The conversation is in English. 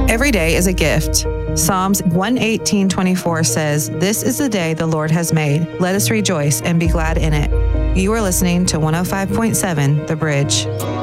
Every day is a gift. Psalms 118:24 says, "This is the day the Lord has made. Let us rejoice and be glad in it." You are listening to 105.7 The Bridge.